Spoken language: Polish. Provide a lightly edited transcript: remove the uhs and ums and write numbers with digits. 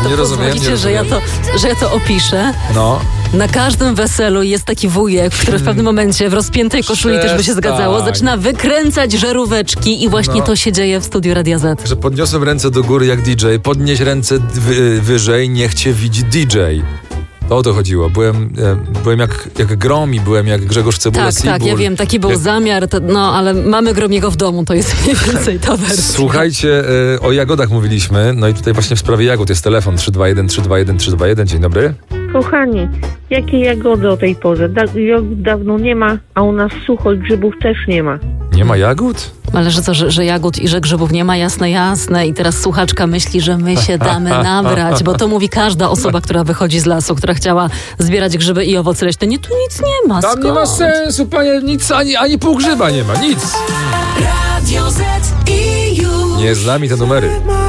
To nie rozumiem. pozwolicie, że ja to opiszę. No. Na każdym weselu jest taki wujek, który w pewnym momencie w rozpiętej koszuli też by się zgadzało, zaczyna wykręcać żaróweczki i właśnie to się dzieje w studiu Radia Z. Że podniosłem ręce do góry jak DJ, podnieś ręce wyżej, niech cię widzi DJ. To o to chodziło. Byłem jak Grom i byłem jak Grzegorz Cebula Tak, Sibul. ja wiem, taki był zamiar, ale mamy Gromiego w domu, to jest mniej więcej ta wersja. Słuchajcie, o jagodach mówiliśmy, no i tutaj właśnie w sprawie jagód jest telefon 321. Dzień dobry. Kochani, jakie jagody o tej porze? Jagód dawno nie ma, a u nas sucho i grzybów też nie ma. Nie ma jagód? Ale że co, że jagód i że grzybów nie ma? Jasne. I teraz słuchaczka myśli, że my się damy nabrać, bo to mówi każda osoba, która wychodzi z lasu, która chciała zbierać grzyby i owoce leśne. Nie, tu nic nie ma. Tam skąd? nie ma sensu, panie, nic, ani pół grzyba nie ma, nic. Radio Z i już. Nie z nami te numery.